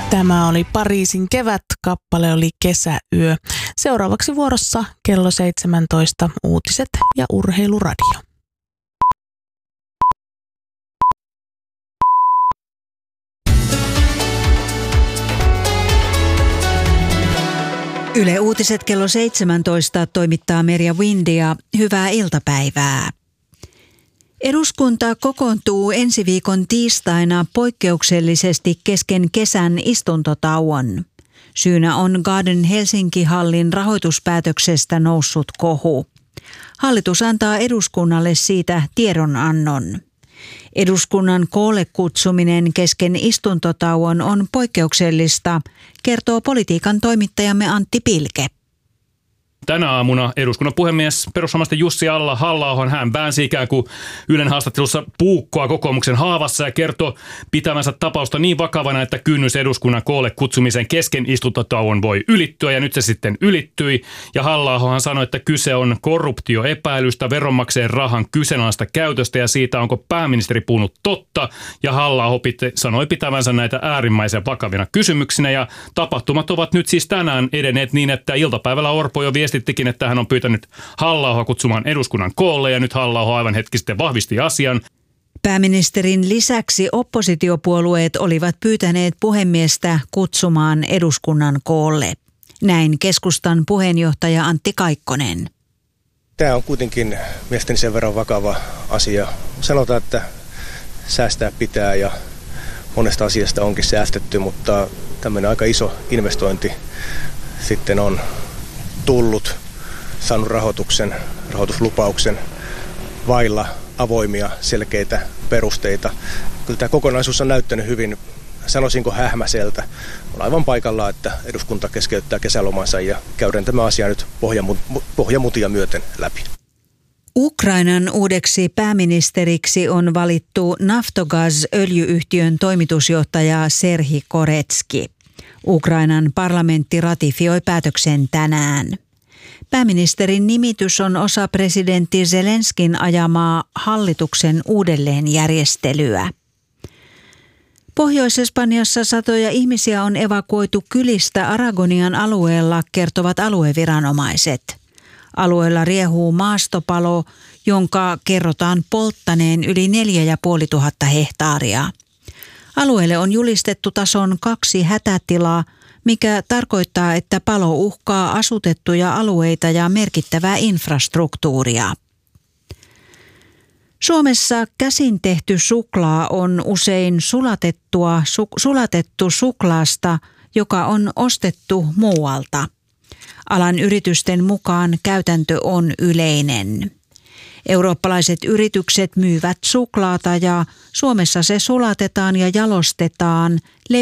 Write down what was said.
Tämä oli Pariisin kevät, kappale oli Kesäyö. Seuraavaksi vuorossa kello 17 uutiset ja urheiluradio. Yle Uutiset kello 17 toimittaa Merja Windia. Hyvää iltapäivää. Eduskunta kokoontuu ensi viikon tiistaina poikkeuksellisesti kesken kesän istuntotauon. Syynä on Garden Helsinki-hallin rahoituspäätöksestä noussut kohu. Hallitus antaa eduskunnalle siitä tiedonannon. Eduskunnan koolle kutsuminen kesken istuntotauon on poikkeuksellista, kertoo politiikan toimittajamme Antti Pilke. Tänä aamuna eduskunnan puhemies perussuomalaisten Jussi Halla-aho hän väänsi ikään kuin Ylen haastattelussa puukkoa kokoomuksen haavassa ja kertoi pitävänsä tapausta niin vakavana, että kynnys eduskunnan koolle kutsumisen kesken istuntotauon voi ylittyä ja nyt se sitten ylittyi. Ja Halla-ahohan sanoi, että kyse on korruptioepäilystä, veronmaksajien rahan kyseenalaista käytöstä ja siitä, onko pääministeri puhunut totta. Ja Halla-aho sanoi pitävänsä näitä äärimmäisen vakavina kysymyksinä ja tapahtumat ovat nyt siis tänään edenneet niin, että iltapäivällä Orpo jo viestittikin, että hän on pyytänyt Halla-ahoa kutsumaan eduskunnan koolle ja nyt Halla-aho aivan hetki sitten vahvisti asian. Pääministerin lisäksi oppositiopuolueet olivat pyytäneet puhemiestä kutsumaan eduskunnan koolle. Näin keskustan puheenjohtaja Antti Kaikkonen. Tämä on kuitenkin mielestäni sen verran vakava asia. Sanotaan, että säästää pitää ja monesta asiasta onkin säästetty, mutta tämmöinen aika iso investointi sitten on tullut, saanut rahoituslupauksen vailla avoimia selkeitä perusteita. Kyllä tämä kokonaisuus on näyttänyt hyvin, sanoisinko hähmäseltä. On aivan paikallaan, että eduskunta keskeyttää kesälomansa ja käydään tämä asia nyt pohjamutia myöten läpi. Ukrainan uudeksi pääministeriksi on valittu Naftogaz-öljyyhtiön toimitusjohtaja Serhii Koretski. Ukrainan parlamentti ratifioi päätöksen tänään. Pääministerin nimitys on osa presidentti Zelenskin ajamaa hallituksen uudelleenjärjestelyä. Pohjois-Espanjassa satoja ihmisiä on evakuoitu kylistä Aragonian alueella, kertovat alueviranomaiset. Alueella riehuu maastopalo, jonka kerrotaan polttaneen yli 4500 hehtaaria. Alueelle on julistettu tason 2 hätätilaa, mikä tarkoittaa, että palo uhkaa asutettuja alueita ja merkittävää infrastruktuuria. Suomessa käsin tehty suklaa on usein sulatettu suklaasta, joka on ostettu muualta. Alan yritysten mukaan käytäntö on yleinen. Eurooppalaiset yritykset myyvät suklaata ja Suomessa se sulatetaan ja jalostetaan